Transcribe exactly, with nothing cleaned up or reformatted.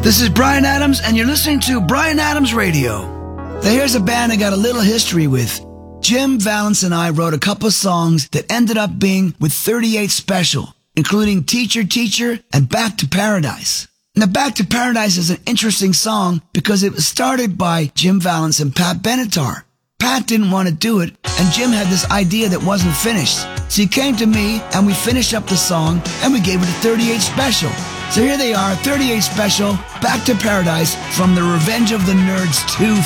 This is Bryan Adams, and you're listening to Bryan Adams Radio. Now here's a band I got a little history with. Jim Vallance and I wrote a couple of songs that ended up being with thirty-eight Special, including Teacher, Teacher, and Back to Paradise. Now, Back to Paradise is an interesting song because it was started by Jim Vallance and Pat Benatar. Pat didn't want to do it, and Jim had this idea that wasn't finished. So he came to me, and we finished up the song, and we gave it a thirty-eight Special. So here they are, thirty-eight Special, Back to Paradise, from the Revenge of the Nerds two